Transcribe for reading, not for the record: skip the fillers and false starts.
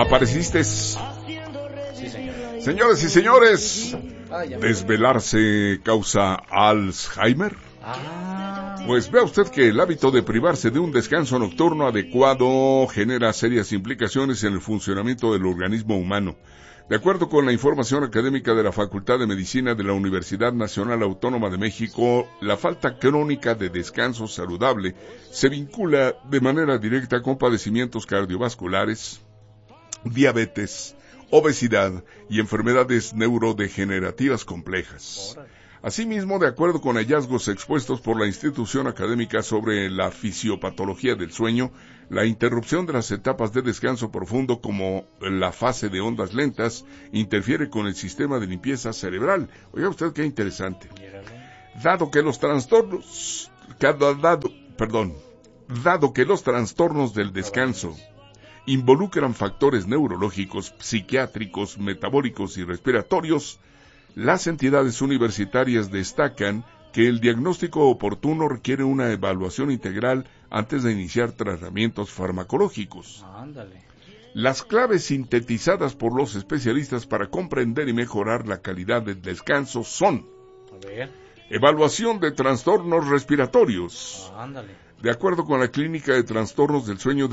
¿Apareciste? Sí, señor. Señores y señores, ¿desvelarse causa Alzheimer? Pues vea usted que el hábito de privarse de un descanso nocturno adecuado genera serias implicaciones en el funcionamiento del organismo humano. De acuerdo con la información académica de la Facultad de Medicina de la Universidad Nacional Autónoma de México, la falta crónica de descanso saludable se vincula de manera directa con padecimientos cardiovasculares, diabetes, obesidad y enfermedades neurodegenerativas complejas. Asimismo, de acuerdo con hallazgos expuestos por la institución académica sobre la fisiopatología del sueño, la interrupción de las etapas de descanso profundo como la fase de ondas lentas interfiere con el sistema de limpieza cerebral. Oiga usted qué interesante. Dado que los trastornos del descanso involucran factores neurológicos, psiquiátricos, metabólicos y respiratorios, las entidades universitarias destacan que el diagnóstico oportuno requiere una evaluación integral antes de iniciar tratamientos farmacológicos. Las claves sintetizadas por los especialistas para comprender y mejorar la calidad del descanso son: evaluación de trastornos respiratorios. De acuerdo con la Clínica de Trastornos del Sueño